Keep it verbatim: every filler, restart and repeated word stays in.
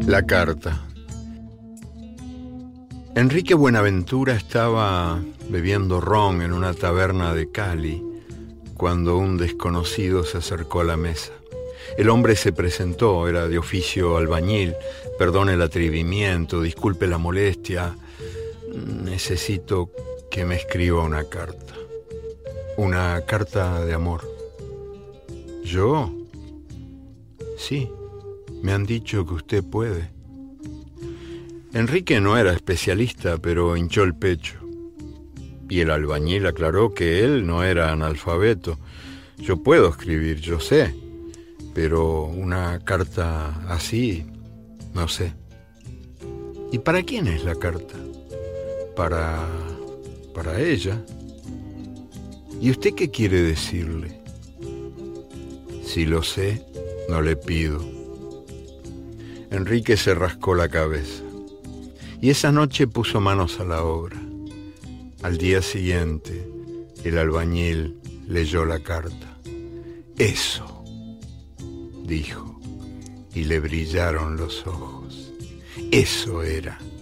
La carta. Enrique Buenaventura estaba bebiendo ron en una taberna de Cali cuando un desconocido se acercó a la mesa. El hombre se presentó, era de oficio albañil. Perdone el atrevimiento, disculpe la molestia. Necesito que me escriba una carta. Una carta de amor. ¿Yo? Sí, me han dicho que usted puede. Enrique no era especialista, pero hinchó el pecho. Y el albañil aclaró que él no era analfabeto. Yo puedo escribir, yo sé, pero una carta así, no sé. ¿Y para quién es la carta? Para... para ella. ¿Y usted qué quiere decirle? Si lo sé, no le pido. Enrique se rascó la cabeza. Y esa noche puso manos a la obra. Al día siguiente, el albañil leyó la carta. Eso, dijo, y le brillaron los ojos. Eso era.